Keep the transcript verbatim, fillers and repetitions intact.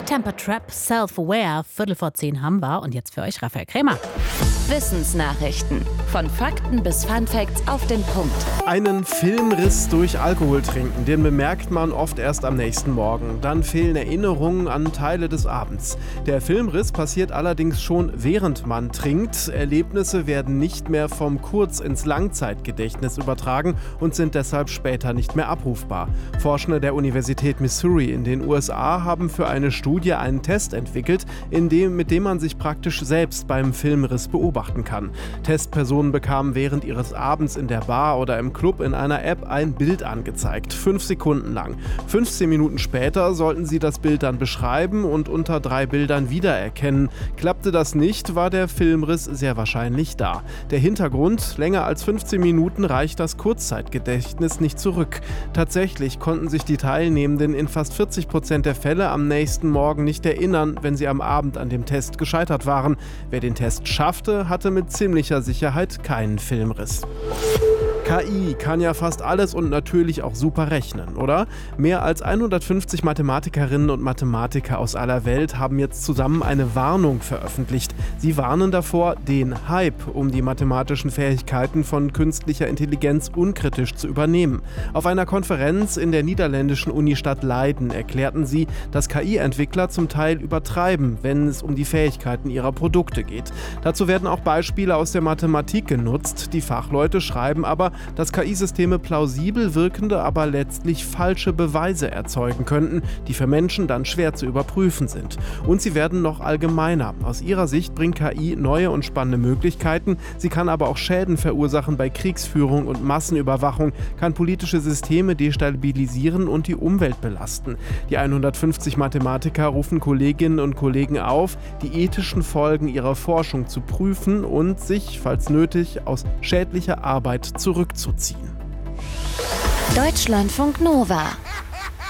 Temper Trap, Self-Aware, Viertel vor zehn haben wir. Und jetzt für euch Raphael Krämer. Wissensnachrichten. Von Fakten bis Funfacts auf den Punkt. Einen Filmriss durch Alkohol trinken, den bemerkt man oft erst am nächsten Morgen. Dann fehlen Erinnerungen an Teile des Abends. Der Filmriss passiert allerdings schon, während man trinkt. Erlebnisse werden nicht mehr vom Kurz- ins Langzeitgedächtnis übertragen und sind deshalb später nicht mehr abrufbar. Forschende der Universität Missouri in den U S A haben für eine Studie einen Test entwickelt, in dem, mit dem man sich praktisch selbst beim Filmriss beobachten kann. Testpersonen bekamen während ihres Abends in der Bar oder im Club in einer App ein Bild angezeigt, fünf Sekunden lang. fünfzehn Minuten später sollten sie das Bild dann beschreiben und unter drei Bildern wiedererkennen. Klappte das nicht, war der Filmriss sehr wahrscheinlich da. Der Hintergrund: länger als fünfzehn Minuten reicht das Kurzzeitgedächtnis nicht zurück. Tatsächlich konnten sich die Teilnehmenden in fast vierzig Prozent der Fälle am nächsten Morgen nicht erinnern, wenn sie am Abend an dem Test gescheitert waren. Wer den Test schaffte, hatte mit ziemlicher Sicherheit keinen Filmriss. K I kann ja fast alles und natürlich auch super rechnen, oder? Mehr als hundertfünfzig Mathematikerinnen und Mathematiker aus aller Welt haben jetzt zusammen eine Warnung veröffentlicht. Sie warnen davor, den Hype um die mathematischen Fähigkeiten von künstlicher Intelligenz unkritisch zu übernehmen. Auf einer Konferenz in der niederländischen Unistadt Leiden erklärten sie, dass K I-Entwickler zum Teil übertreiben, wenn es um die Fähigkeiten ihrer Produkte geht. Dazu werden auch Beispiele aus der Mathematik genutzt. Die Fachleute schreiben aber, dass K I-Systeme plausibel wirkende, aber letztlich falsche Beweise erzeugen könnten, die für Menschen dann schwer zu überprüfen sind. Und sie werden noch allgemeiner. Aus ihrer Sicht bringt K I neue und spannende Möglichkeiten. Sie kann aber auch Schäden verursachen bei Kriegsführung und Massenüberwachung, kann politische Systeme destabilisieren und die Umwelt belasten. Die hundertfünfzig Mathematiker rufen Kolleginnen und Kollegen auf, die ethischen Folgen ihrer Forschung zu prüfen und sich, falls nötig, aus schädlicher Arbeit zurückzuziehen. Deutschlandfunk Nova